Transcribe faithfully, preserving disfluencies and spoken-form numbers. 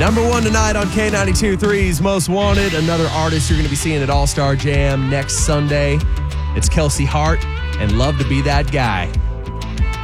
Number one tonight on K ninety-two three's Most Wanted. Another artist you're going to be seeing at All-Star Jam next Sunday. It's Kelsey Hart and Love to Be That Guy.